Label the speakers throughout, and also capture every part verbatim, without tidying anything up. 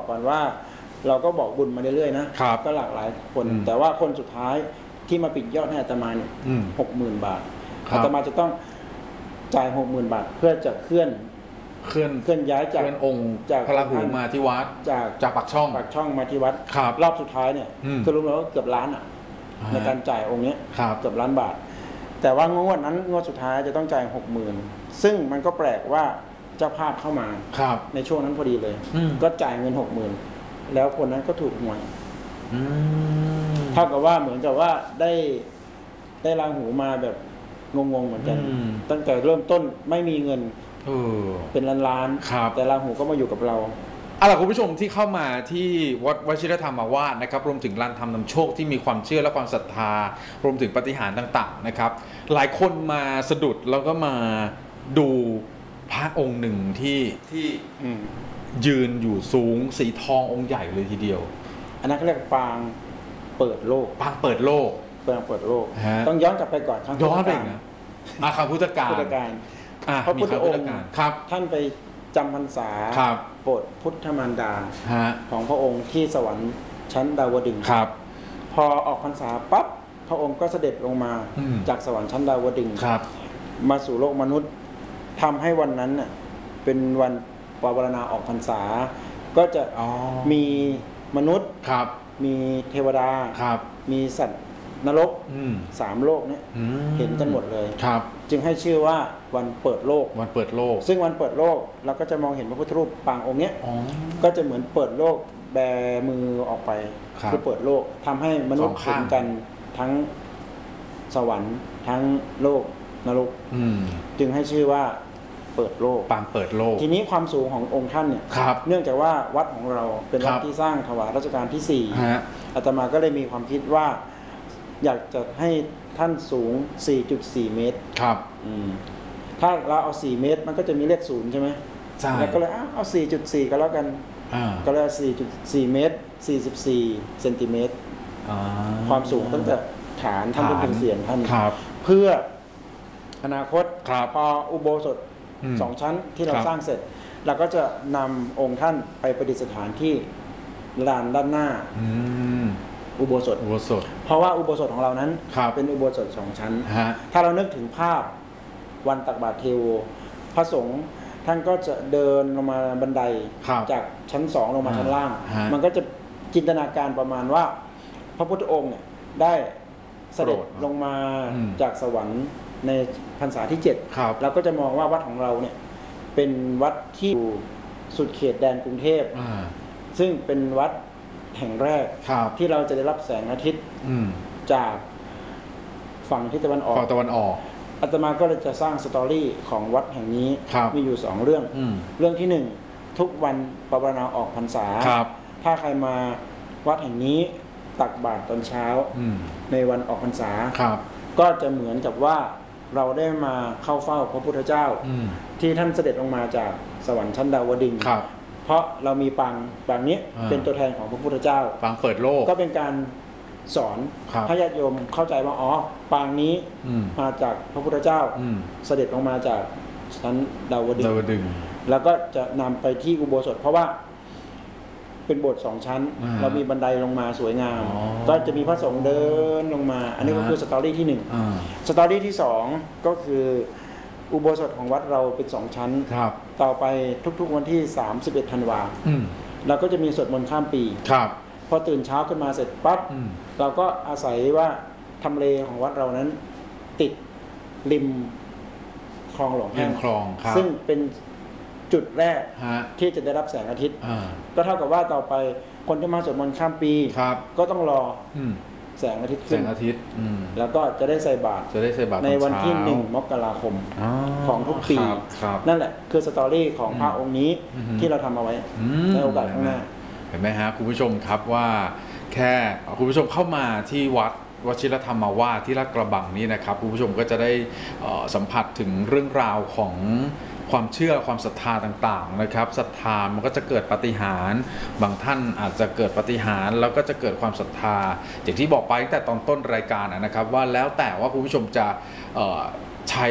Speaker 1: ก่อนว่าเราก็บอกบุญมาเรื่อยๆนะก็หลากหลายคนแต่ว่าคนสุดท้ายที่มาปิดยอดให้อาตมาเนี่ยหกหมื่นบาทอาตมาจะต้องจ่ายหกหมื่นบาทเพื่อจะเคลื่อน
Speaker 2: เคลื่อน
Speaker 1: เคลื่อนย้ายจาก
Speaker 2: องค์จากพระราหูมาที่วัด
Speaker 1: จาก
Speaker 2: จากปากช่อง
Speaker 1: ปากช่องมาที่วัดรอบสุดท้ายเนี่ยก็รู้แล้วว่าเกือบล้านอ่ะในการจ่ายองค์นี้เกือบล้านบาทแต่ว่างวดนั้นงวดสุดท้ายจะต้องจ่ายหกหมื่นซึ่งมันก็แปลกว่าเจ้าภาพเข้ามาในช่วงนั้นพอดีเลยก็จ่ายเงินหกหมื่นแล้วคนนั้นก็ถูกหวยเท่ากับว่าเหมือนกับว่าได้ได้ราหูมาแบบงงๆเหมือนกันตั้งแต่เริ่มต้นไม่มีเงินเป็นล้านๆแต่ราหูก็มาอยู่กับเรา
Speaker 2: เอาล่ะคุณผู้ชมที่เข้ามาที่วัดวชิรธรรมาวาสนะครับรวมถึงลานธรรมนำโชคที่มีความเชื่อและความศรัทธารวมถึงปาฏิหาริย์ต่างๆนะครับหลายคนมาสะดุดแล้วก็มาดูพระองค์หนึ่งที่ที่ยืนอยู่สูงสีทององค์ใหญ่เลยทีเดียว
Speaker 1: อันนั้นเขาเรียกปางเปิดโลก
Speaker 2: ปางเปิดโลก
Speaker 1: ปางเปิดโลกต้องย้อนกลับไปก่อนครั้ง
Speaker 2: ย้อนไปนะอาคาพุทธกาล
Speaker 1: พระพุทธองค์ท่านไปจำพรรษาโปรดพุทธมารดาของพระองค์ที่สวรรค์ชั้นดาวดึงส์พอออกพรรษาปั๊บพระองค์ก็เสด็จลงมาจากสวรรค์ชั้นดาวดึงส์มาสู่โลกมนุษย์ทำให้วันนั้นเป็นวันปวารณาออกพรรษาก็จะมีมนุษย์มีเทวดามีสัตว์นรกสามโลกนี้เห็นกันหมดเลยจึงให้ชื่อว่าวันเปิดโลก
Speaker 2: วันเปิดโลก
Speaker 1: ซึ่งวันเปิดโลกเราก็จะมองเห็นพระพุทธรูปปางองค์นี้ก็จะเหมือนเปิดโลกแบมือออกไปคือเปิดโลกทำให้มนุษย์เห็นกันทั้งสวรรค์ทั้งโลกนรกจึงให้ชื่อว่าเปิดโลก
Speaker 2: ปางเปิดโลก
Speaker 1: ทีนี้ความสูงขององค์ท่านเนี่ยเนื่องจากว่าวัดของเราเป็นวัดที่สร้างถวายรัชกาลที่สี่อาตมาก็เลยมีความคิดว่าอยากจะให้ท่านสูง สี่จุดสี่ เมตรครับถ้าเราเอาสี่เมตรมันก็จะมีเลขศูนย์ใช่ไหมใช่แล้วก็เลยเอา สี่จุดสี่ ก็แล้วกันก็เลย สี่จุดสี่ เมตร สี่สิบสี่ เซนติเมตรความสูงตั้งแต่ฐานท่านจนถึงเสียนท่านเพื่ออนาคตพออุโบสถสองชั้นที่เราสร้างเสร็จเราก็จะนำองค์ท่านไปประดิษฐานที่ลานด้านหน้าอุโบสถอุโบสถเพราะว่าอุโบสถของเรานั้นเป็นอุโบสถสองชั้นถ้าเรานึกถึงภาพวันตักบาตรเทโวพระสงฆ์ท่านก็จะเดินลงมาบันไดจากชั้นสองลงมาชั้นล่างมันก็จะจินตนาการประมาณว่าพระพุทธองค์เนี่ยได้เสด็จลงมาจากสวรรค์ในพรรษาที่เจ็ดเราก็จะมองว่าวัดของเราเนี่ยเป็นวัดที่อยู่สุดเขตแดนกรุงเทพซึ่งเป็นวัดแห่งแรกที่เราจะได้รับแสงอาทิตย์จากฝั่งทิศตะวันออก
Speaker 2: ฝั่งตะวันออก
Speaker 1: อาตมาก็เลยจะสร้างสตอรี่ของวัดแห่งนี้มีอยู่สองเรื่องเรื่องที่หนึ่งทุกวันปวารณาออกพรรษาถ้าใครมาวัดแห่งนี้ตักบาตรตอนเช้าในวันออกพรรษาก็จะเหมือนกับว่าเราได้มาเข้าเฝ้าพระพุทธเจ้าที่ท่านเสด็จลงมาจากสวรรค์ชั้นดาวดึงส์เพราะเรามีปางปางนี้เป็นตัวแทนของพระพุทธเจ้า
Speaker 2: ปางเปิดโลก
Speaker 1: ก็เป็นการสอนให้ญาติโยมเข้าใจว่าอ๋อปางนี้มาจากพระพุทธเจ้าเสด็จลงมาจากชั้นดาวดึงส์แล้วก็จะนำไปที่อุโบสถเพราะว่าเป็นโบสถ์สองชั้นเรามีบันไดลงมาสวยงามก็จะมีพระสงฆ์เดินลงมาอันนี้ก็คือสตอรี่ที่หนึ่งสตอรี่ที่สองก็คืออุโบสถของวัดเราเป็นสองชั้นต่อไปทุกๆวันที่สามสิบเอ็ดธันวาเราก็จะมีสวดมนต์ข้ามปีพอตื่นเช้าขึ้นมาเสร็จปั๊บเราก็อาศัยว่าทำเลของวัดเรานั้นติดริมคลองหลวงแห้งซึ่งเป็นจุดแรกที่จะได้รับแสงอาทิตย์ก็เท่ากับว่าต่อไปคนที่มาสวดมนต์ข้ามปีก็ต้องรอแสงอาทิตย์ขึ้น
Speaker 2: แสงอาทิตย์
Speaker 1: แล้วก็จะได้ใส่บาตรในวันที่หนึ่งมกราคมของทุกปีนั่นแหละคือสตอรี่ของพระองค์นี้ที่เราทำเอาไว้ในโอกาสข้างหน้า
Speaker 2: เห็นไหมฮะคุณผู้ชมครับว่าแค่คุณผู้ชมเข้ามาที่วัดวชิรธรรมาวาสที่ลาดกระบังนี้นะครับคุณผู้ชมก็จะได้สัมผัสถึงเรื่องราวของความเชื่อความศรัทธาต่างๆนะครับศรัทธามันก็จะเกิดปาฏิหาริย์บางท่านอาจจะเกิดปาฏิหาริย์แล้วก็จะเกิดความศรัทธาอย่างที่บอกไปตั้งแต่ตอนต้นรายการนะครับว่าแล้วแต่ว่าคุณผู้ชมจะใช้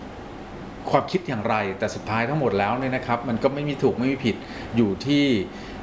Speaker 2: ความคิดอย่างไรแต่สุดท้ายทั้งหมดแล้วเนี่ยนะครับมันก็ไม่มีถูกไม่มีผิดอยู่ที่